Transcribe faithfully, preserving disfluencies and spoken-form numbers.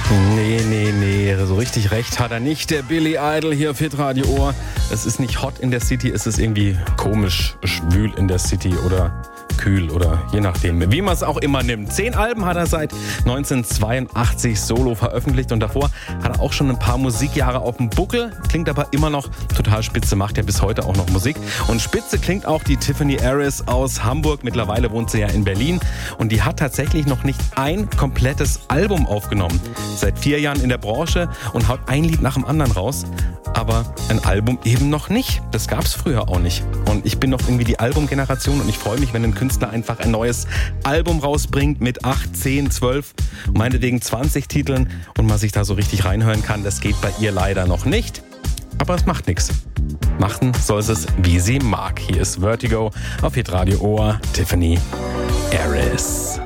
Nee, nee, nee, so richtig recht hat er nicht. Der Billy Idol hier auf Hitradio Ohr. Es ist nicht hot in der City, es ist irgendwie komisch schwül in der City oder kühl oder je nachdem, wie man es auch immer nimmt. Zehn Alben hat er seit neunzehnhundertzweiundachtzig solo veröffentlicht und davor hat er auch schon ein paar Musikjahre auf dem Buckel. Klingt aber immer noch total spitze, macht ja bis heute auch noch Musik. Und spitze klingt auch die Tiffany Harris aus Hamburg. Mittlerweile wohnt sie ja in Berlin und die hat tatsächlich noch nicht ein komplettes Album aufgenommen. Seit vier Jahren in der Branche und haut ein Lied nach dem anderen raus. Aber ein Album eben noch nicht. Das gab's früher auch nicht. Und ich bin noch irgendwie die Albumgeneration und ich freue mich, wenn ein Künstler einfach ein neues Album rausbringt mit acht, zehn, zwölf, meinetwegen zwanzig Titeln und man sich da so richtig reinhören kann. Das geht bei ihr leider noch nicht. Aber es macht nichts. Machen soll es, wie sie mag. Hier ist Vertigo auf Hitradio Ohr, Tiffany Harris.